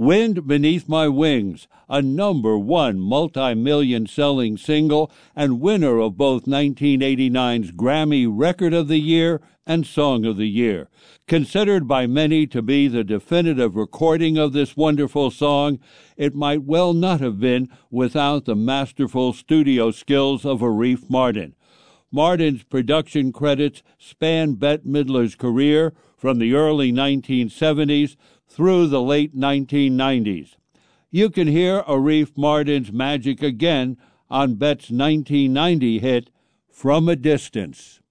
Wind Beneath My Wings, a #1 multi-million selling single and winner of both 1989's Grammy Record of the Year and Song of the Year. Considered by many to be the definitive recording of this wonderful song, it might well not have been without the masterful studio skills of Arif Mardin. Mardin's production credits span Bette Midler's career from the early 1970s through the late 1990s. You can hear Arif Mardin's magic again on Bette's 1990 hit, From a Distance.